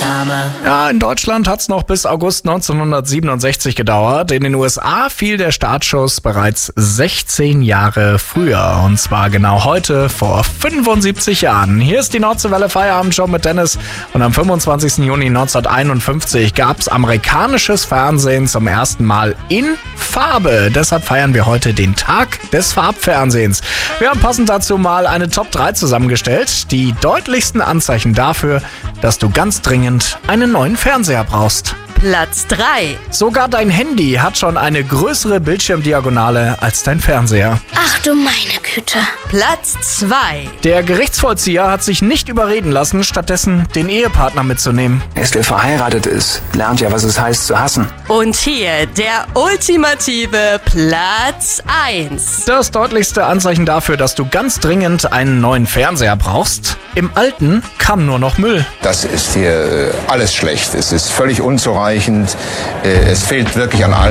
Ja, in Deutschland hat's noch bis August 1967 gedauert. In den USA fiel der Startschuss bereits 16 Jahre früher. Und zwar genau heute, vor 75 Jahren. Hier ist die Nordseewelle Feierabendshow mit Dennis. Und am 25. Juni 1951 gab's amerikanisches Fernsehen zum ersten Mal in Farbe. Deshalb feiern wir heute den Tag des Farbfernsehens. Wir haben passend dazu mal eine Top 3 zusammengestellt. Die deutlichsten Anzeichen dafür, dass du ganz dringend einen neuen Fernseher brauchst. Platz 3. Sogar dein Handy hat schon eine größere Bildschirmdiagonale als dein Fernseher. Ach du meine Güte. Platz 2. Der Gerichtsvollzieher hat sich nicht überreden lassen, stattdessen den Ehepartner mitzunehmen. Erst wer verheiratet ist, lernt ja, was es heißt zu hassen. Und hier der ultimative Platz 1. Das deutlichste Anzeichen dafür, dass du ganz dringend einen neuen Fernseher brauchst: im alten kam nur noch Müll. Das ist hier alles schlecht. Es ist völlig unzureichend. Es fehlt wirklich an allem.